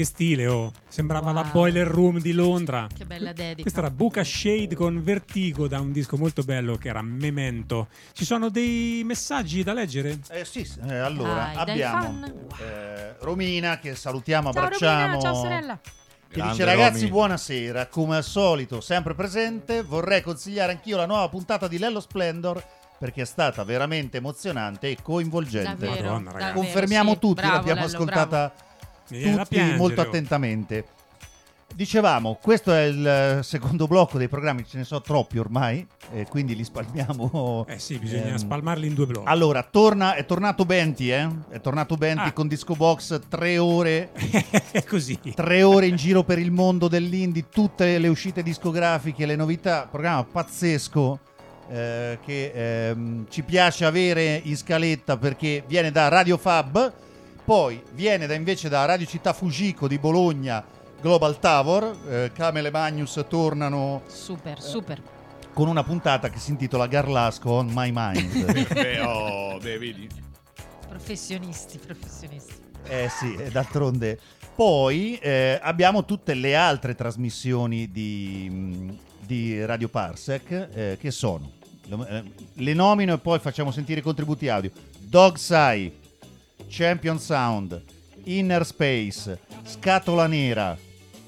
che stile, oh. Sembrava la Boiler Room di Londra. Che bella dedica. Questa era Buca Shade con Vertigo, da un disco molto bello che era Memento. Ci sono dei messaggi da leggere? Sì, allora Dai abbiamo fan. Romina, che salutiamo, Ciao abbracciamo. Romina, ciao sorella. Che Grande dice: ragazzi, Romy. buonasera, come al solito sempre presente, vorrei consigliare anch'io la nuova puntata di Lello Splendor perché è stata veramente emozionante e coinvolgente. Davvero, Madonna, ragazzi. davvero, Confermiamo sì. tutti, Bravo, l'abbiamo Lello, ascoltata Mi viene da tutti piangere, molto oh. attentamente. Dicevamo, questo è il secondo blocco dei programmi, ce ne so troppi ormai, quindi li spalmiamo. Sì, bisogna spalmarli in due blocchi. Allora, è tornato Benti, È tornato Benti con Disco Box, 3 ore. È così. 3 ore in giro per il mondo dell'indie, tutte le uscite discografiche, le novità, programma pazzesco che ci piace avere in scaletta perché viene da Radio Fab, poi viene invece da Radio Città Fujiko di Bologna, Global Tower, Camel e Magnus tornano Super. con una puntata che si intitola Garlasco on My Mind. Vedi? Professionisti. Sì, d'altronde. Poi abbiamo tutte le altre trasmissioni di Radio Parsec che sono, le nomino e poi facciamo sentire i contributi audio: Dog's Eye, Champion Sound, Inner Space, Scatola Nera,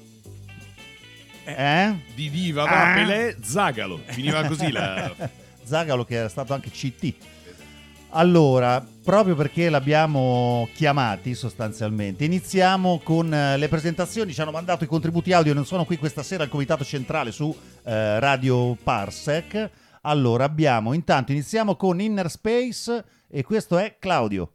Di Diva, Pelé, Zagalo. Finiva così la... Zagalo, che era stato anche CT. Allora, proprio perché l'abbiamo chiamati sostanzialmente, iniziamo con le presentazioni. Ci hanno mandato i contributi audio, non sono qui questa sera al comitato centrale su Radio Parsec. Allora, iniziamo con Inner Space e questo è Claudio.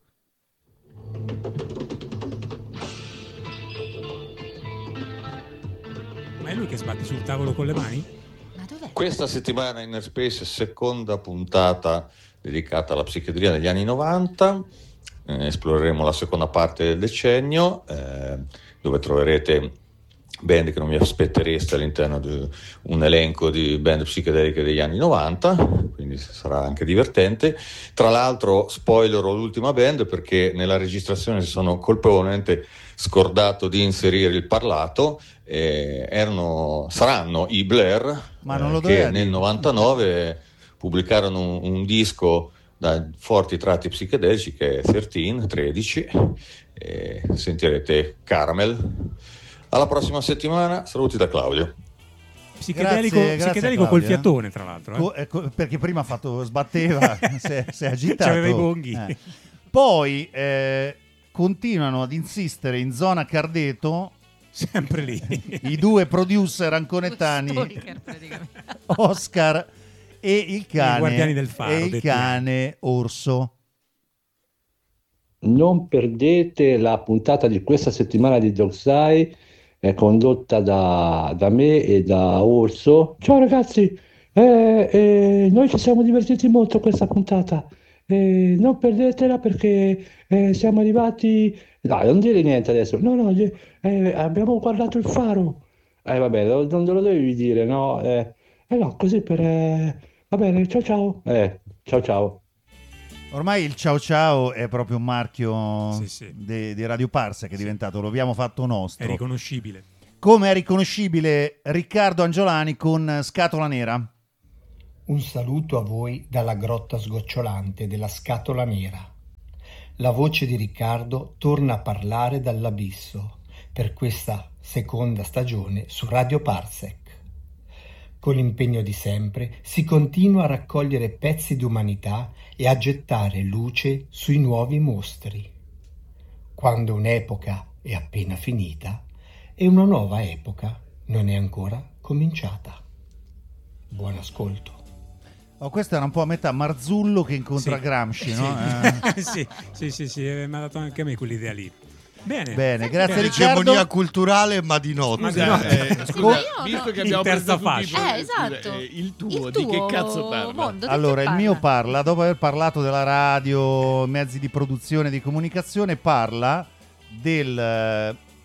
Ma è lui che sbatte sul tavolo con le mani? Ma dov'è? Questa settimana Inner Space, seconda puntata dedicata alla psichedelia negli anni 90. Esploreremo la seconda parte del decennio, dove troverete band che non vi aspettereste all'interno di un elenco di band psichedeliche degli anni 90, quindi sarà anche divertente. Tra l'altro spoilerò l'ultima band perché nella registrazione si sono colpevolmente scordato di inserire il parlato. Saranno i Blair, Ma non lo che doveva nel dire. 99 pubblicarono un disco da forti tratti psichedelici che è 13, e sentirete Caramel. Alla prossima settimana, saluti da Claudio. Psichedelico, Grazie, psichedelico Claudio, col fiatone, tra l'altro. Perché prima sbatteva, si è agitato. C'aveva i bonghi. Poi continuano ad insistere in zona Cardeto, Sempre lì. i due producer anconettani, Stalker, praticamente. Oscar e il cane, I guardiani del faro, e il detti cane Orso. Non perdete la puntata di questa settimana di Dog's Eye, condotta da me e da Orso. Ciao ragazzi, noi ci siamo divertiti molto questa puntata. Non perdetela perché siamo arrivati... No, non dire niente adesso. No, abbiamo guardato il faro. Vabbè, non te lo devi dire, no? No, così per... va bene, ciao ciao. Ciao. Ormai il ciao ciao è proprio un marchio Sì. di Radio Parsa che è diventato, lo abbiamo fatto nostro. È riconoscibile. Come è riconoscibile Riccardo Angiolani con Scatola Nera. Un saluto a voi dalla grotta sgocciolante della Scatola Nera. La voce di Riccardo torna a parlare dall'abisso per questa seconda stagione su Radio Parsec. Con l'impegno di sempre si continua a raccogliere pezzi di umanità e a gettare luce sui nuovi mostri. Quando un'epoca è appena finita e una nuova epoca non è ancora cominciata. Buon ascolto. Questo era un po' a metà Marzullo che incontra Sì. Gramsci, no? Sì, mi ha dato anche a me quell'idea lì. Bene, grazie Egemonia Riccardo. culturale, ma di notte. Ma di notte. Scusa, io visto no. che abbiamo In terza preso tutti fascia. i- Esatto. il tuo, di che cazzo parla? mondo, di Allora, che il mio parla, dopo aver parlato della radio, mezzi di produzione, di comunicazione, parla del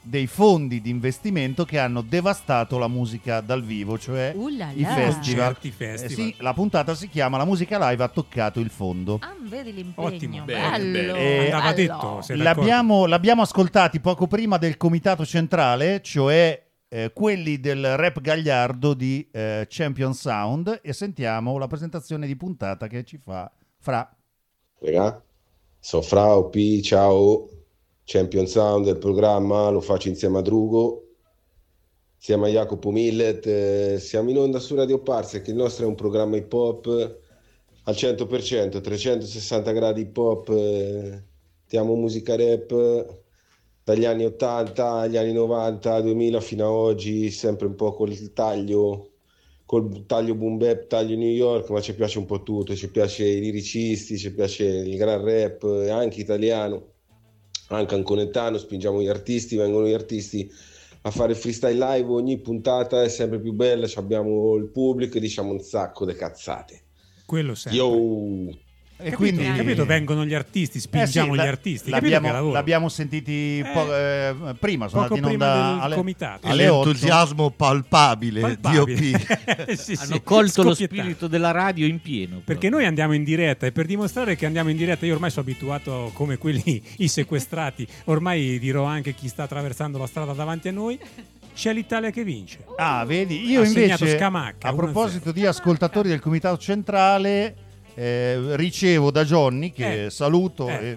dei fondi di investimento che hanno devastato la musica dal vivo, cioè i festival. Certi festival. Sì, la puntata si chiama La musica live ha toccato il fondo. Ah, vedi l'impegno. Ottimo. Bello. Andava bello. detto. sei d'accordo? L'abbiamo ascoltati poco prima del comitato centrale, cioè quelli del rap gagliardo di Champion Sound, e sentiamo la presentazione di puntata che ci fa Fra. Raga, sono Fra OP, ciao. Champion Sound del programma, lo faccio insieme a Drugo, insieme a Jacopo Millet, siamo in onda su Radio Parsec, il nostro è un programma hip hop al 100%, 360 gradi hip hop, mettiamo musica rap dagli anni 80 agli anni 90, 2000 fino a oggi, sempre un po' col taglio boom bap, taglio New York, ma ci piace un po' tutto, ci piace i liricisti, ci piace il gran rap, anche italiano. Anche anconetano, spingiamo gli artisti, vengono gli artisti a fare freestyle live, ogni puntata è sempre più bella, abbiamo il pubblico e diciamo un sacco di cazzate. Quello sempre. Yo! E capito, vengono gli artisti, spingiamo gli artisti. L'abbiamo sentiti prima, sono poco andati in prima onda del comitato. alle 8. L'entusiasmo palpabile di OP. Sì, Hanno colto lo scoppiettato. spirito della radio in pieno. Perché noi andiamo in diretta, e per dimostrare che andiamo in diretta, io ormai sono abituato come quelli i sequestrati, ormai dirò anche chi sta attraversando la strada davanti a noi. C'è l'Italia che vince. Ah, vedi, io Ha segnato invece Scamacca, a 1-0. proposito di ascoltatori del comitato centrale, ricevo da Johnny, che saluto e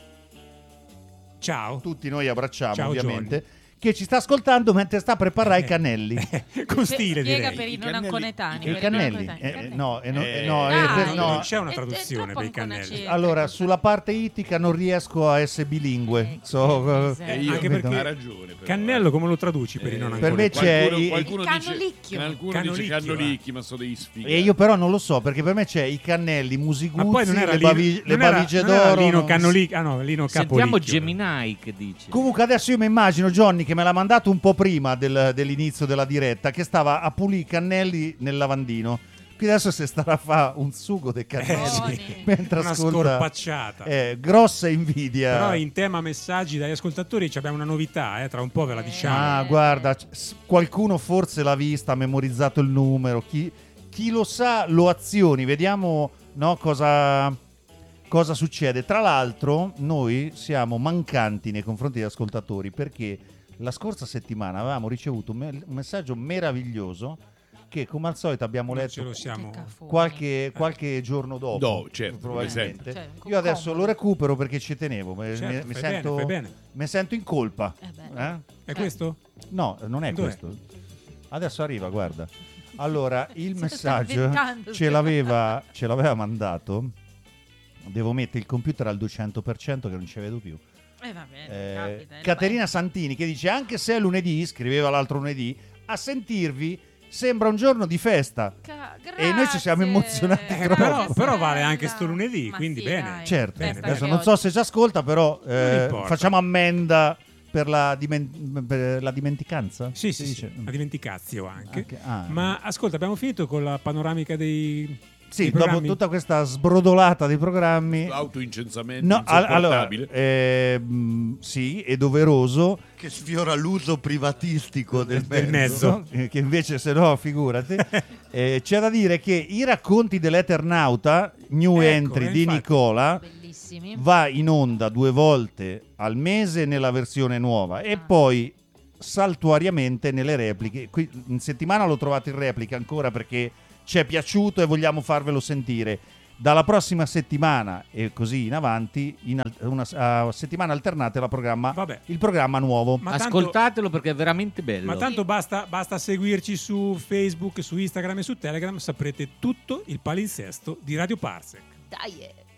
ciao, tutti noi abbracciamo, Ciao, ovviamente, che ci sta ascoltando mentre sta a preparare i cannelli. con stile, Spiega direi. per i non anconetani. I cannelli? No, Dai, non c'è una traduzione per i cannelli. Allora, sulla parte ittica non riesco a essere bilingue. Anche perché ha ragione. Però, Cannello come lo traduci per i non per ancora? me c'è qualcuno dice Canolicchio. qualcuno dice cannolicchi, ma sono dei sfigati. E io però non lo so, perché per me c'è i cannelli, Musiguzzi, Ma poi non era le bavige non era d'oro. Lino Cannolicchio. Ah no, Lino Sentiamo Capolicchio. Gemini che dice. Comunque adesso io mi immagino Johnny, che me l'ha mandato un po' prima dell'inizio della diretta, che stava a pulire i cannelli nel lavandino. Quindi adesso si starà a fare un sugo dei cannelli sì. mentre Una ascolta. scorpacciata. Grossa invidia. Però in tema messaggi dagli ascoltatori abbiamo una novità, tra un po' ve la diciamo. Ah, guarda, qualcuno forse l'ha vista, ha memorizzato il numero. Chi lo sa lo azioni. Vediamo, no, cosa succede. Tra l'altro noi siamo mancanti nei confronti degli ascoltatori, perché la scorsa settimana avevamo ricevuto un messaggio meraviglioso che, come al solito, abbiamo Non letto ce lo siamo. qualche giorno dopo, certo, probabilmente. Cioè, Io adesso comodo. lo recupero perché ci tenevo. Certo, mi fai bene. sento in colpa. È questo? No, non è Dov'è? questo. Adesso arriva, guarda. Allora, il Se lo messaggio sta inventando, ce l'aveva mandato. Devo mettere il computer al 200% che non ci vedo più. Va bene, capita, Caterina Santini, che dice: anche se è lunedì, scriveva l'altro lunedì, a sentirvi sembra un giorno di festa. E noi ci siamo emozionati troppo. Però vale anche sto lunedì, Ma quindi sì, bene. dai. Certo, Festa adesso anche non so oggi. se ci ascolta, però importa. facciamo ammenda per la dimenticanza. Sì, Si sì, dice? sì, la dimenticazio anche. Ah. Ma ascolta, abbiamo finito con la panoramica dei Sì, dei dopo programmi? tutta questa sbrodolata dei programmi. Autoincensamento No, allora, insopportabile. sì, è doveroso. Che sfiora l'uso privatistico del mezzo. Che invece, se no, figurati. C'è da dire che i racconti dell'Eternauta, New Entry di infatti. Nicola, Bellissimi. va in onda 2 volte al mese nella versione nuova e poi saltuariamente nelle repliche. Qui in settimana lo trovate in replica ancora perché ci è piaciuto e vogliamo farvelo sentire. Dalla prossima settimana e così in avanti, una settimana alternate il programma nuovo. Ma tanto- Ascoltatelo perché è veramente bello. Ma tanto basta seguirci su Facebook, su Instagram e su Telegram, saprete tutto il palinsesto di Radio Parsec. Dai.